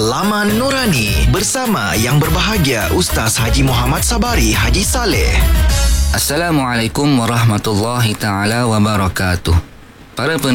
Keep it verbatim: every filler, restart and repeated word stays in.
Laman Nurani bersama yang berbahagia Ustaz Haji Muhammad Sabari Haji Saleh. Assalamualaikum warahmatullahi taala wabarakatuh. Para